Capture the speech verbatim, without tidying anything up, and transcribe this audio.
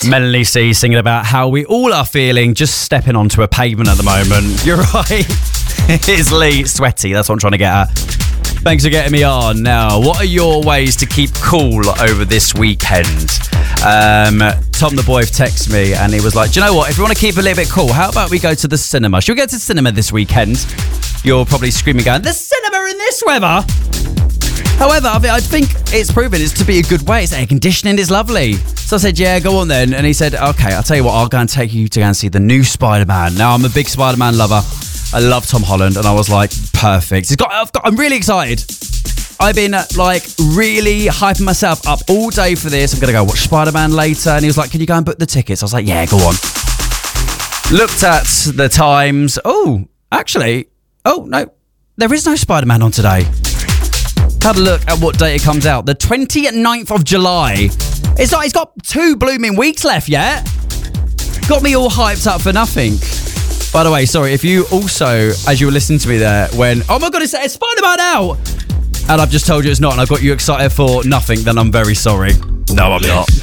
Melanie C singing about how we all are feeling just stepping onto a pavement at the moment. You're right. It's Lee Sweaty. That's what I'm trying to get at. Thanks for getting me on. Now, what are your ways to keep cool over this weekend? Um, Tom the boy texted me and he was like, do you know what? If you want to keep a little bit cool, how about we go to the cinema? Should we go to the cinema this weekend? You're probably screaming going, the cinema in this weather? However, I think it's proven it's to be a good way. It's air conditioning, it's lovely. So I said, yeah, go on then. And he said, okay, I'll tell you what, I'll go and take you to go and see the new Spider-Man. Now, I'm a big Spider-Man lover. I love Tom Holland. And I was like, perfect. It's got, I've got, I'm really excited. I've been uh, like really hyping myself up all day for this. I'm going to go watch Spider-Man later. And he was like, can you go and book the tickets? I was like, yeah, go on. Looked at the times. Oh, actually, oh, no, there is no Spider-Man on today. Had a look at what date it comes out. The twenty-ninth of July. It's not, it's got two blooming weeks left yet. Got me all hyped up for nothing. By the way, sorry, if you also, as you were listening to me there, when, oh my God, it's, it's Spider-Man out! And I've just told you it's not, and I've got you excited for nothing, then I'm very sorry. No, I'm not.